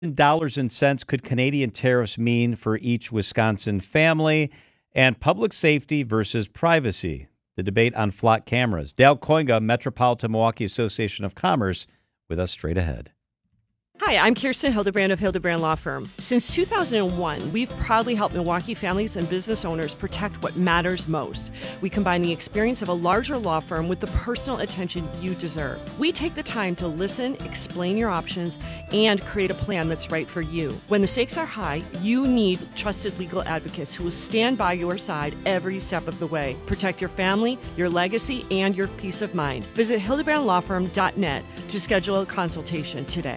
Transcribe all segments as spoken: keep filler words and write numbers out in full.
Dollars and cents could Canadian tariffs mean for each Wisconsin family? And public safety versus privacy, the debate on flock cameras. Dale Koinga, Metropolitan Milwaukee Association of Commerce, with us straight ahead. Hi, I'm Kirsten Hildebrand of Hildebrand Law Firm. Since two thousand one, we've proudly helped Milwaukee families and business owners protect what matters most. We combine the experience of a larger law firm with the personal attention you deserve. We take the time to listen, explain your options, and create a plan that's right for you. When the stakes are high, you need trusted legal advocates who will stand by your side every step of the way. Protect your family, your legacy, and your peace of mind. Visit hildebrand law firm dot net to schedule a consultation today.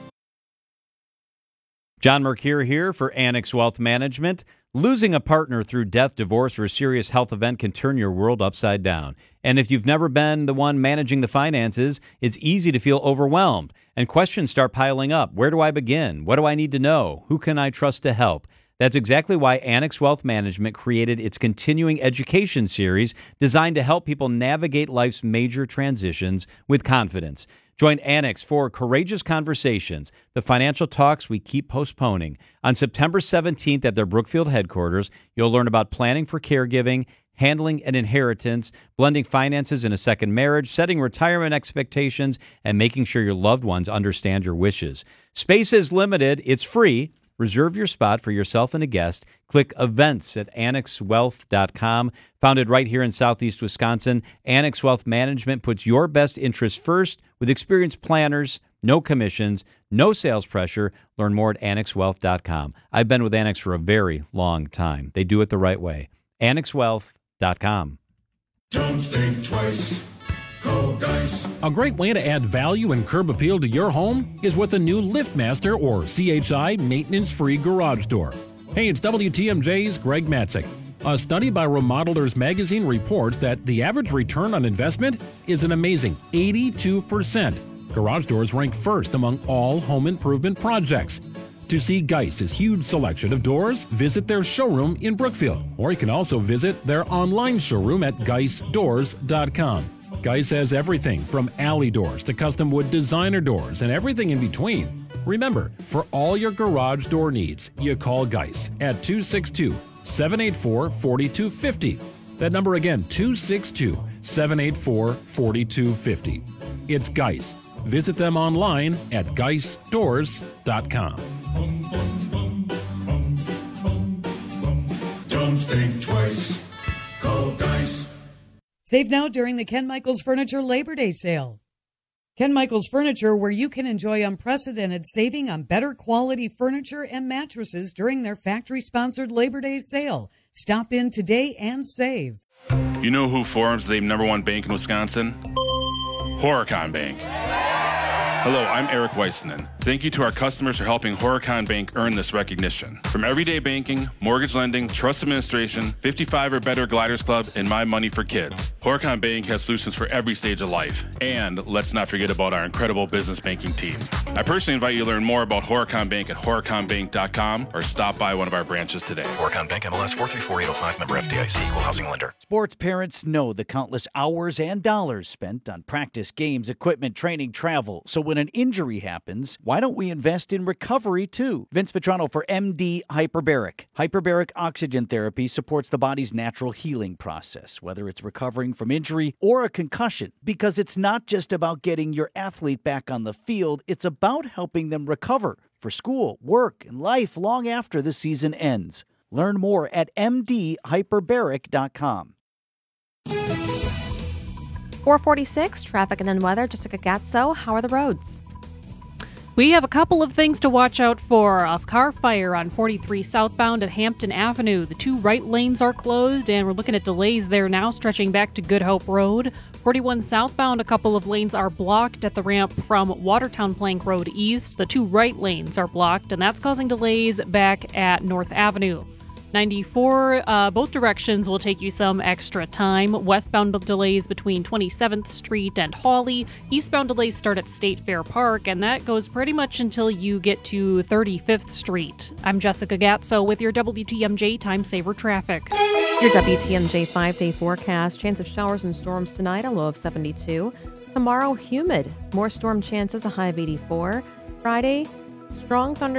John Mercure here for Annex Wealth Management. Losing a partner through death, divorce, or a serious health event can turn your world upside down. And if you've never been the one managing the finances, it's easy to feel overwhelmed. And questions start piling up. Where do I begin? What do I need to know? Who can I trust to help? That's exactly why Annex Wealth Management created its continuing education series designed to help people navigate life's major transitions with confidence. Join Annex for Courageous Conversations, the financial talks we keep postponing. On September seventeenth at their Brookfield headquarters, you'll learn about planning for caregiving, handling an inheritance, blending finances in a second marriage, setting retirement expectations, and making sure your loved ones understand your wishes. Space is limited. It's free. Reserve your spot for yourself and a guest. Click events at annex wealth dot com. Founded right here in southeast Wisconsin, Annex Wealth Management puts your best interests first with experienced planners, no commissions, no sales pressure. Learn more at annex wealth dot com. I've been with Annex for a very long time. They do it the right way. annex wealth dot com. Don't think twice. Call Geis. A great way to add value and curb appeal to your home is with a new LiftMaster or C H I maintenance-free garage door. Hey, it's W T M J's Greg Matzik. A study by Remodelers Magazine reports that the average return on investment is an amazing eighty-two percent. Garage doors rank first among all home improvement projects. To see Geis's huge selection of doors, visit their showroom in Brookfield, or you can also visit their online showroom at geis doors dot com. Geis has everything from alley doors to custom wood designer doors and everything in between. Remember, for all your garage door needs, you call Geis at two six two, seven eight four, four two five zero. That number again, two six two, seven eight four, four two five zero. It's Geis. Visit them online at geis doors dot com. Don't think twice. Call Geis. Save now during the Ken Michaels Furniture Labor Day sale. Ken Michaels Furniture, where you can enjoy unprecedented saving on better quality furniture and mattresses during their factory-sponsored Labor Day sale. Stop in today and save. You know who Forbes is the number one bank in Wisconsin? Horicon Bank. Hello, I'm Eric Weissenen. Thank you to our customers for helping Horicon Bank earn this recognition. From everyday banking, mortgage lending, trust administration, fifty-five or better Gliders Club, and My Money for Kids, Horicon Bank has solutions for every stage of life. And let's not forget about our incredible business banking team. I personally invite you to learn more about Horicon Bank at horicon bank dot com or stop by one of our branches today. Horicon Bank, M L S four three four eight zero five, member F D I C, equal housing lender. Sports parents know the countless hours and dollars spent on practice, games, equipment, training, travel. So when an injury happens, why don't we invest in recovery too? Vince Vitrano for M D Hyperbaric. Hyperbaric oxygen therapy supports the body's natural healing process, whether it's recovering from injury or a concussion, because it's not just about getting your athlete back on the field, it's about helping them recover for school, work, and life long after the season ends. Learn more at m d hyperbaric dot com. four forty-six, traffic and then weather. Jessica Gatso, how are the roads? We have a couple of things to watch out for. A car fire on forty-three southbound at Hampton Avenue. The two right lanes are closed, and we're looking at delays there now, stretching back to Good Hope Road. forty-one southbound, a couple of lanes are blocked at the ramp from Watertown Plank Road East. The two right lanes are blocked, and that's causing delays back at North Avenue. ninety-four, uh, both directions will take you some extra time. Westbound delays between twenty-seventh Street and Hawley. Eastbound delays start at State Fair Park, and that goes pretty much until you get to thirty-fifth Street. I'm Jessica Gatso with your W T M J Time Saver Traffic. Your W T M J five-day forecast. Chance of showers and storms tonight, a low of seventy-two. Tomorrow, humid. More storm chances, a high of eighty-four. Friday, Strong thunder